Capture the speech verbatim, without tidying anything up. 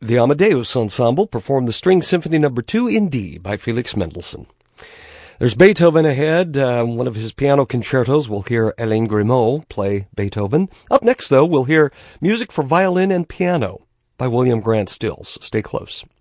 The Amadeus Ensemble performed the String Symphony Number two in D by Felix Mendelssohn. There's Beethoven ahead. Uh, one of his piano concertos, we'll hear Hélène Grimaud play Beethoven. Up next, though, we'll hear music for violin and piano by William Grant Stills. Stay close.